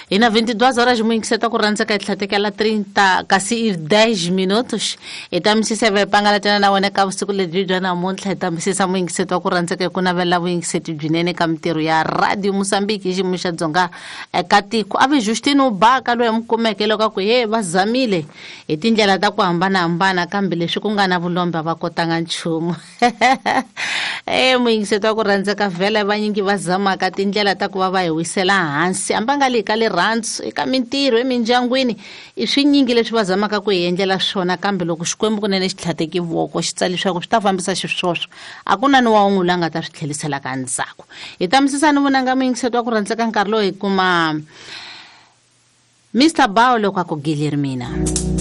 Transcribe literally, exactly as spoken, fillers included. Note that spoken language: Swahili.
E na vinte e duas horas muito você tá correndo que até aquela trinta, quase dez minutos. E também se você vai pagar tena na wana ka você kule vídeo na monte também se samu muito você tá correndo que kuna vela muito você tudinene kamteru ya radio Moçambique ji musha dzonga e kati ku ave Justino ba kalo ya mkumekelo ka ku ye bazamile. E tindlela ta ku hambana hambana kambile shikungana vulombe va kotanga nchumu. Eh muito você tá correndo ka vela vanyingi vazama ka tindlela ta ku va va hi wisela hansi ambanga le ka le rantsu eka mintirho emindyangwini i swinyingi leswi va zamaka ku hi endlela swona kambe loko xikwembu kunene xi tlhateki voko xi tsarisa ku swi ta fambisa xiswoswo a ku na ni wa un'we la nga ta swi tlhelisela ka ndzhaku hi ta misisa ni vonanga muyingiseto wa ku rhandzeka nkarhi lowu hi kuma Mister Bao loko a ku Guillermina.